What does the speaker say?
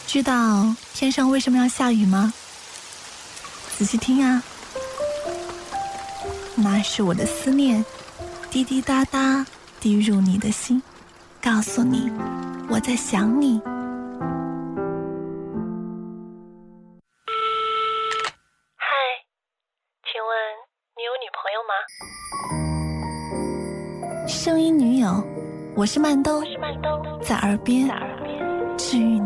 知道天上为什么要下雨吗？仔细听啊，那是我的思念，滴滴答答滴入你的心，告诉你我在想你。 嗨，请问你有女朋友吗？ 声音女友，我是曼兜，在耳边治愈